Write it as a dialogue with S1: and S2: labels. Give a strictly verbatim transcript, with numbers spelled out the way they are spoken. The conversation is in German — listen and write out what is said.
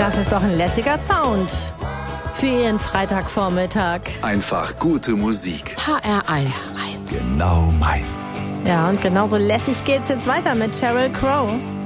S1: Das ist doch ein lässiger Sound für Ihren Freitagvormittag.
S2: Einfach gute Musik.
S3: H R eins.
S2: Genau meins.
S1: Ja, und genauso lässig geht's jetzt weiter mit Sheryl Crow.